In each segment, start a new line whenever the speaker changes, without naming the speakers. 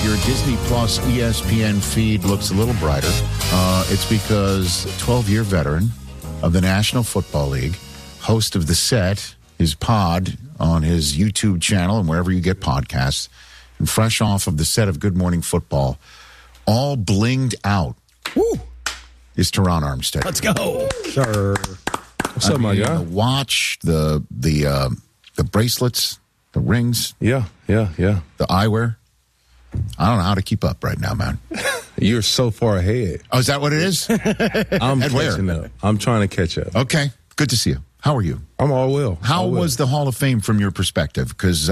your Disney Plus ESPN feed looks a little brighter, it's because 12-year veteran of the National Football League, host of The Set, his pod on his YouTube channel and wherever you get podcasts, and fresh off of the set of Good Morning Football, all blinged out, is Teron Armstead.
Let's go.
Sure. What's up, my guy?
The watch, the bracelets, the rings.
Yeah.
The eyewear. I don't know how to keep up right now, man.
You're so far ahead.
Oh, is that what it is?
I'm catching up. I'm trying to catch up.
Okay. Good to see you. How are you?
I'm all well.
How was the Hall of Fame from your perspective? Because,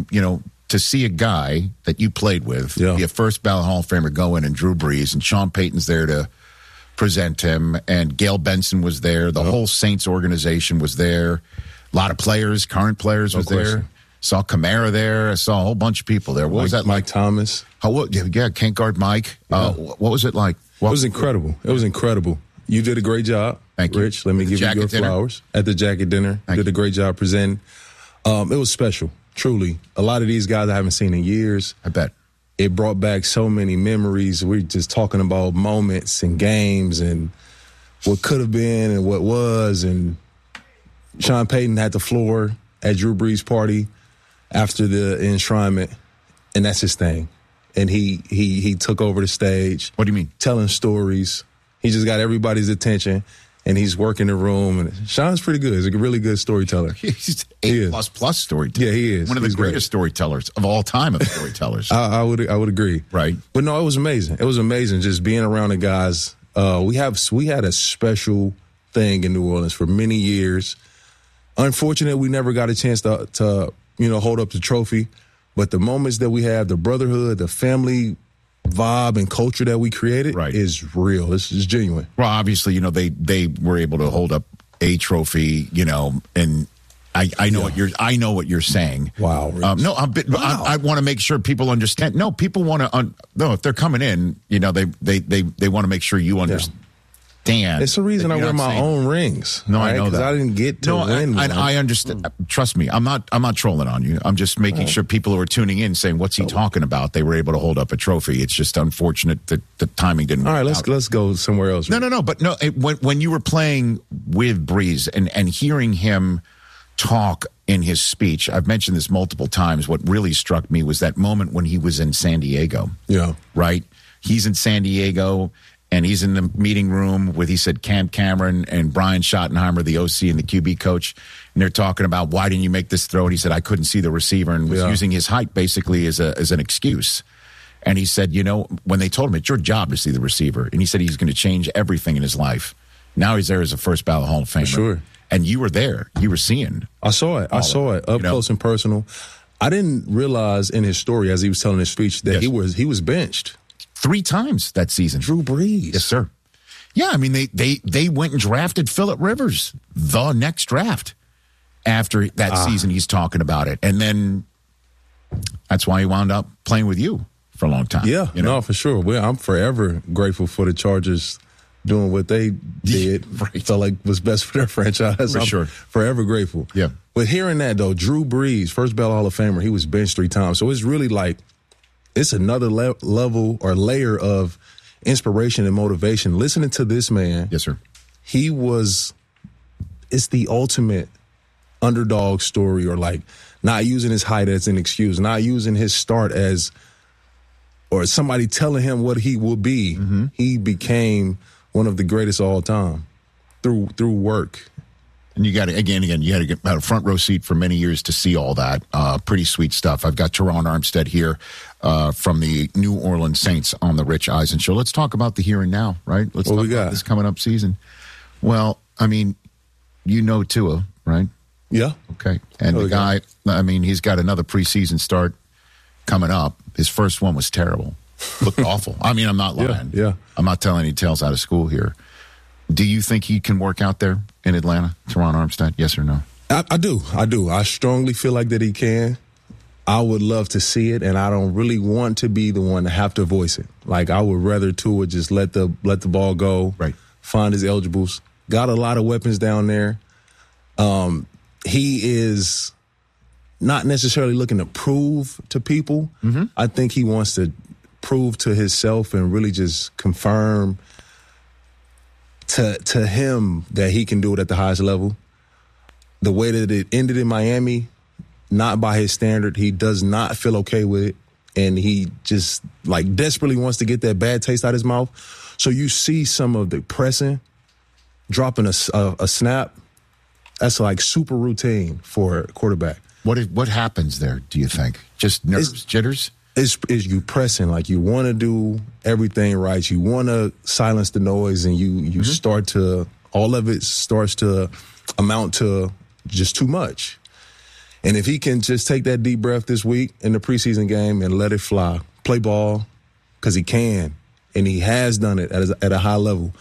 to see a guy that you played with, be a first ballot Hall of Famer, go in, and Drew Brees, and Sean Payton's there to present him, and Gail Benson was there. The whole Saints organization was there. A lot of players, current players was there. Saw Kamara there. I saw a whole bunch of people there. What was that like?
Mike Thomas.
Can't guard Mike. What was it like?
It was incredible. It was incredible. You did a great job,
Thank you.
Rich. Let me give you your flowers. At the jacket dinner. You did a great job presenting. It was special, truly. A lot of these guys I haven't seen in years.
I bet.
It brought back so many memories. We're just talking about moments and games and what could have been and what was. And Sean Payton had the floor at Drew Brees' party after the enshrinement, and that's his thing. And he took over the stage.
What do you mean?
Telling stories. He just got everybody's attention, and he's working the room. And Sean's pretty good. He's a really good storyteller.
He's A++ storyteller.
Yeah, he is.
One of the greatest storytellers of all time of storytellers.
I would agree.
Right.
But no, it was amazing. It was amazing just being around the guys. We had a special thing in New Orleans for many years. Unfortunately, we never got a chance to hold up the trophy. But the moments that we have, the brotherhood, the family vibe and culture that we created is real. This is genuine.
Well, obviously, they were able to hold up a trophy, and I know what you're saying.
Wow.
I want to make sure people understand. No, people want to. If they're coming in, they want to make sure you understand.
It's the reason I wear my own rings.
No, I know that.
I didn't get to win one.
I understand. Trust me, I'm not trolling on you. I'm just making sure people who are tuning in saying, "What's he talking about?" They were able to hold up a trophy. It's just unfortunate that the timing didn't work.
All right, let's go somewhere else.
No. But when you were playing with Brees and hearing him talk in his speech, I've mentioned this multiple times. What really struck me was that moment when he was in San Diego.
Yeah.
Right? He's in San Diego, and he's in the meeting room with, he said, Cam Cameron and Brian Schottenheimer, the OC and the QB coach, and they're talking about, why didn't you make this throw? And he said, I couldn't see the receiver, and was using his height basically as an excuse. And he said, when they told him, it's your job to see the receiver, and he said he's going to change everything in his life. Now he's there as a first ballot Hall of Famer.
Sure.
And you were there. You were seeing.
I saw it up close and personal. I didn't realize in his story, as he was telling his speech, that he was benched
3 times that season.
Drew Brees.
Yes, sir. Yeah, I mean, they went and drafted Phillip Rivers the next draft after that season. He's talking about it. And then that's why he wound up playing with you for a long time.
Yeah, no, for sure. Well, I'm forever grateful for the Chargers doing what they did. Felt like was best for their franchise.
For sure.
Forever grateful.
Yeah.
But hearing that, though, Drew Brees, first ballot Hall of Famer, he was benched 3 times. So it's really like, it's another level or layer of inspiration and motivation. Listening to this man.
Yes, sir.
It's the ultimate underdog story, or like not using his height as an excuse, not using his start as, or somebody telling him what he will be. Mm-hmm. He became one of the greatest of all time through work.
And you got to, again, you had to get a front row seat for many years to see all that. Pretty sweet stuff. I've got Teron Armstead here from the New Orleans Saints on the Rich Eisen Show. Let's talk about the here and now, right? Let's talk about this coming up season. Well, I mean, Tua, right?
Yeah.
Okay. And the guy, I mean, he's got another preseason start coming up. His first one was terrible. Looked awful. I mean, I'm not lying.
Yeah.
I'm not telling any tales out of school here. Do you think he can work out there in Atlanta, Teron Armstead? Yes or no?
I do. I strongly feel like that he can. I would love to see it, and I don't really want to be the one to have to voice it. Like, I would rather Tua just let the ball go,
right?
Find his eligibles. Got a lot of weapons down there. He is not necessarily looking to prove to people. Mm-hmm. I think he wants to prove to himself and really just confirm to him that he can do it at the highest level. The way that it ended in Miami, not by his standard, he does not feel okay with it. And he just, like, desperately wants to get that bad taste out of his mouth. So you see some of the pressing, dropping a snap. That's, like, super routine for a quarterback.
What happens there, do you think? Just nerves, jitters?
Is you pressing, like you want to do everything right. You want to silence the noise, and you start to, all of it starts to amount to just too much. And if he can just take that deep breath this week in the preseason game and let it fly, play ball, because he can, and he has done it at a high level.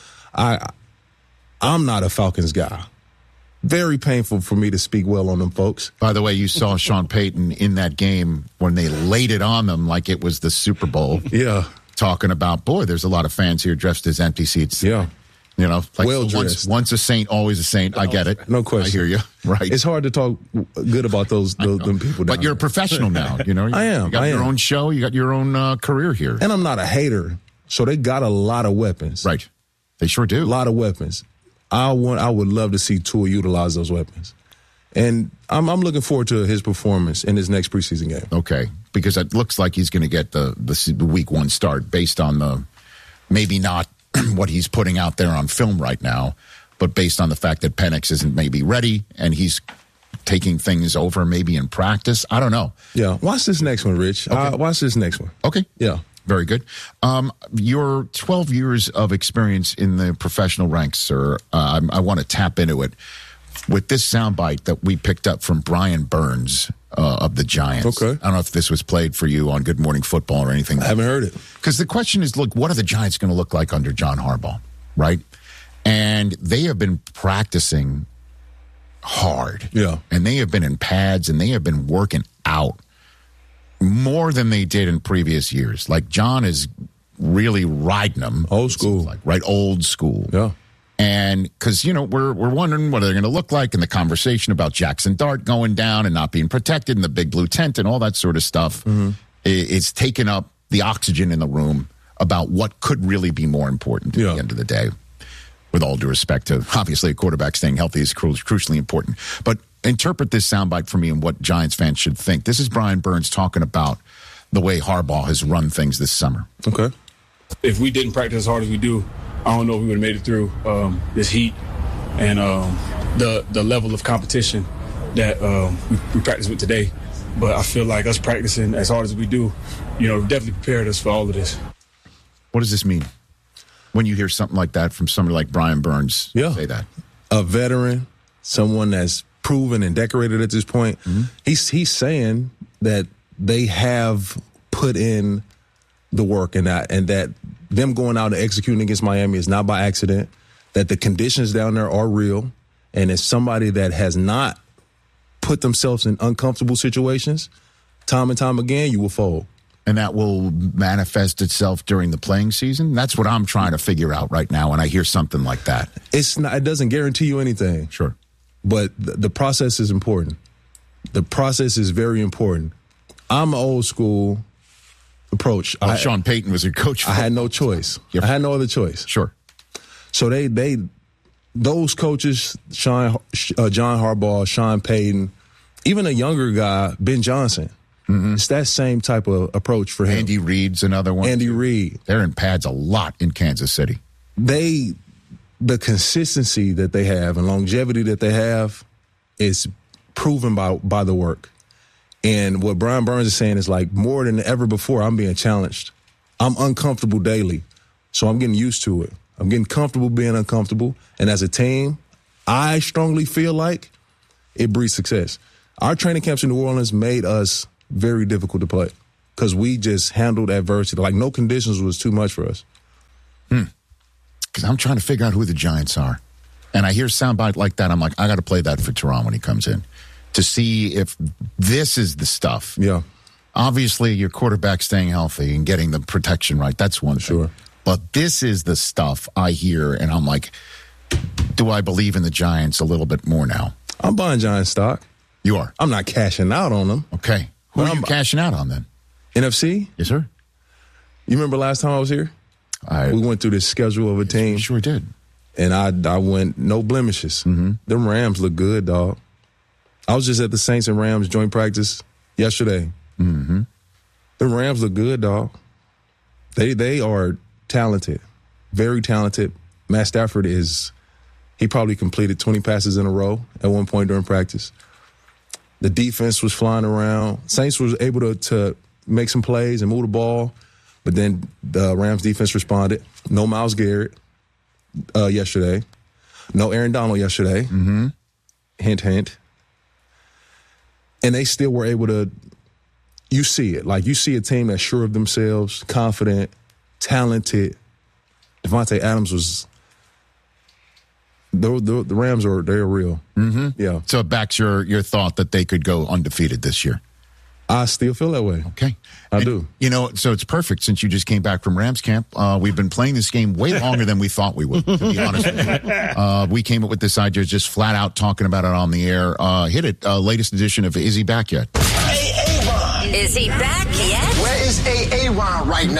I'm not a Falcons guy. Very painful for me to speak well on them folks.
By the way, you saw Sean Payton in that game when they laid it on them like it was the Super Bowl.
Yeah.
Talking about, boy, there's a lot of fans here dressed as empty seats.
Yeah.
You know, like
well dressed.
Once a saint, always a saint. I get it.
No question.
I hear you. Right.
It's hard to talk good about them people.
But you're a professional now. You know,
I am.
You got your own show. You got your own career here.
And I'm not a hater. So they got a lot of weapons.
Right. They sure do.
A lot of weapons. I would love to see Tua utilize those weapons. And I'm looking forward to his performance in his next preseason game.
Okay. Because it looks like he's going to get the week one start based on the, maybe not what he's putting out there on film right now, but based on the fact that Penix isn't maybe ready and he's taking things over maybe in practice. I don't know.
Yeah. Watch this next one, Rich.
Okay.
Watch this next one.
Okay.
Yeah.
Very good. Your 12 years of experience in the professional ranks, sir, I want to tap into it with this soundbite that we picked up from Brian Burns of the Giants.
Okay.
I don't know if this was played for you on Good Morning Football or anything.
I haven't heard it.
Because the question is, look, what are the Giants going to look like under John Harbaugh, right? And they have been practicing hard.
Yeah.
And they have been in pads and they have been working out more than they did in previous years. Like, John is really riding them.
Old school.
Like, right? Old school.
Yeah.
And because, you know, we're wondering what they're going to look like, and the conversation about Jackson Dart going down and not being protected and the big blue tent and all that sort of stuff. Mm-hmm. It's taken up the oxygen in the room about what could really be more important at the end of the day. With all due respect to, obviously, a quarterback staying healthy is crucially important. But interpret this soundbite for me and what Giants fans should think. This is Brian Burns talking about the way Harbaugh has run things this summer.
Okay.
If we didn't practice as hard as we do, I don't know if we would have made it through this heat and the level of competition that we practice with today. But I feel like us practicing as hard as we do, you know, definitely prepared us for all of this.
What does this mean when you hear something like that from somebody like Brian Burns say that?
A veteran, someone that's proven and decorated at this point, he's saying that they have put in the work and that them going out and executing against Miami is not by accident, that the conditions down there are real, and as somebody that has not put themselves in uncomfortable situations, time and time again, you will fold.
And that will manifest itself during the playing season? That's what I'm trying to figure out right now when I hear something like that.
It doesn't guarantee you anything.
Sure.
But the process is important. The process is very important. I'm an old school approach.
Sean Payton was your coach.
I had no choice. I had no other choice.
Sure.
So those coaches, John Harbaugh, Sean Payton, even a younger guy, Ben Johnson, it's that same type of approach for him.
Andy Reid's another one.
Andy Reid.
They're in pads a lot in Kansas City.
The consistency that they have and longevity that they have is proven by the work. And what Brian Burns is saying is, like, more than ever before, I'm being challenged. I'm uncomfortable daily, so I'm getting used to it. I'm getting comfortable being uncomfortable. And as a team, I strongly feel like it breeds success. Our training camps in New Orleans made us very difficult to play because we just handled adversity. Like, no conditions was too much for us.
Because I'm trying to figure out who the Giants are. And I hear a soundbite like that. I'm like, I got to play that for Teron when he comes in to see if this is the stuff.
Yeah.
Obviously, your quarterback staying healthy and getting the protection right. That's one thing.
Sure.
But this is the stuff I hear, and I'm like, do I believe in the Giants a little bit more now?
I'm buying Giants stock.
You are?
I'm not cashing out on them.
Okay. Who are you cashing out on then?
NFC?
Yes, sir.
You remember last time I was here? We went through the schedule of a team.
You sure did.
And I went no blemishes. Mm-hmm. Them Rams look good, dog. I was just at the Saints and Rams joint practice yesterday.
Mm-hmm.
Them Rams look good, dog. They are talented, very talented. Matt Stafford he probably completed 20 passes in a row at one point during practice. The defense was flying around. Saints was able to make some plays and move the ball, but then the Rams defense responded. No Myles Garrett yesterday. No Aaron Donald yesterday.
Mm-hmm.
Hint, hint. And they still were able to, you see it. Like, you see a team that's sure of themselves, confident, talented. Devontae Adams was, the Rams they're real.
Mm-hmm.
Yeah.
So it backs your thought that they could go undefeated this year.
I still feel that way.
Okay.
I do.
You know, so it's perfect since you just came back from Rams camp. We've been playing this game way longer than we thought we would, to be honest with you. We came up with this idea just flat out talking about it on the air. Hit it. Latest edition of Is He Back Yet?
Aaron.
Is he back yet?
Where is Aaron right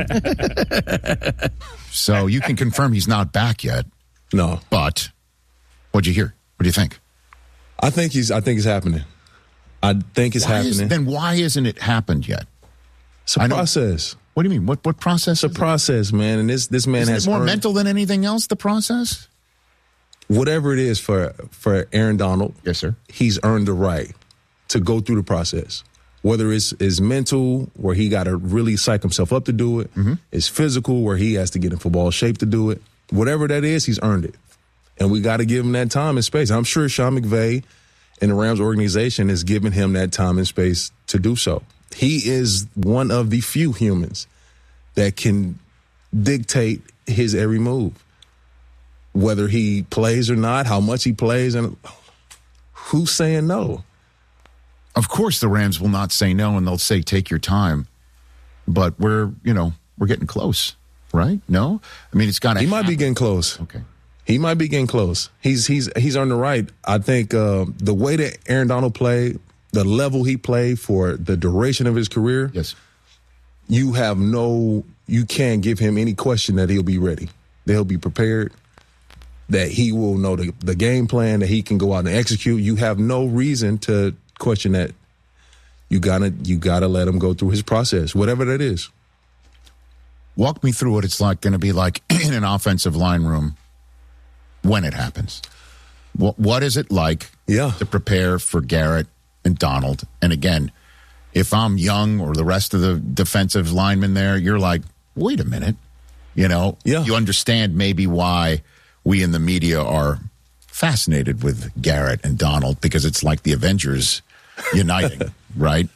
now?
So you can confirm he's not back yet.
No.
But what'd you hear? What do you think?
I think it's happening. I think it's happening.
Then why isn't it happened yet?
It's a process.
What do you mean? What process?
It's a process, man. And this man
Isn't
has
it more mental than anything else, the process?
Whatever it is for Aaron Donald.
Yes, sir.
He's earned the right to go through the process. Whether it's mental, where he got to really psych himself up to do it. Mm-hmm. It's physical, where he has to get in football shape to do it. Whatever that is, he's earned it. And we got to give him that time and space. I'm sure Sean McVay and the Rams organization is giving him that time and space to do so. He is one of the few humans that can dictate his every move. Whether he plays or not, how much he plays, and who's saying no?
Of course the Rams will not say no, and they'll say take your time. But we're getting close, right? No? I mean, it's got to
He might be getting close.
Okay.
He might be getting close. He's earned the right. I think the way that Aaron Donald played, the level he played for the duration of his career,
yes,
you can't give him any question that he'll be ready, that he'll be prepared, that he will know the game plan, that he can go out and execute. You have no reason to question that. You gotta let him go through his process, whatever that is.
Walk me through what it's going to be like in an offensive line room when it happens. What is it like to prepare for Garrett and Donald? And again, if I'm Young or the rest of the defensive linemen there, you're like, wait a minute. You understand maybe why we in the media are fascinated with Garrett and Donald, because it's like the Avengers uniting, right?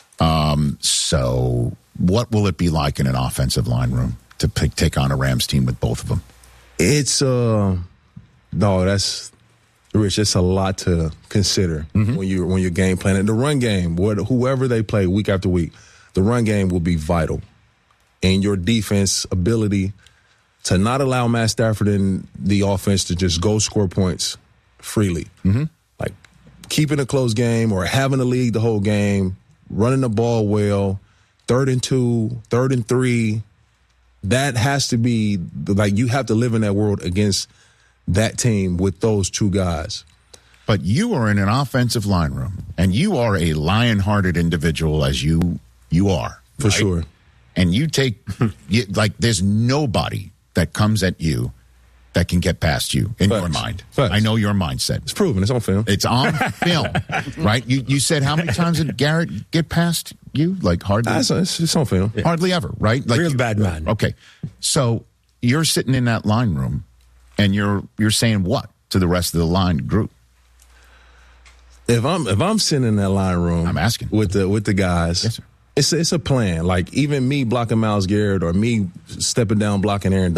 So what will it be like in an offensive line room to take on a Rams team with both of them?
It's that's Rich. It's a lot to consider when you're game planning. The run game, whoever they play week after week, the run game will be vital, and your defense ability to not allow Matt Stafford and the offense to just go score points freely, like keeping a close game or having a lead the whole game, running the ball well, 3rd and 2, 3rd and 3. That has to be like, you have to live in that world against that team with those two guys.
But you are in an offensive line room, and you are a lion-hearted individual, as you are.
For
right?
sure.
And you take, there's nobody that comes at you that can get past you in your mind.
Facts.
I know your mindset.
It's proven. It's on film.
It's on film, right? You said how many times did Garrett get past you? Like hardly.
It's on film.
Hardly ever, right? Like
Real bad man.
Okay. So you're sitting in that line room, and you're saying what to the rest of the line group?
If I'm sitting in that line room,
I'm asking
with the guys.
Yes, sir.
It's a plan. Like even me blocking Myles Garrett or me stepping down blocking Aaron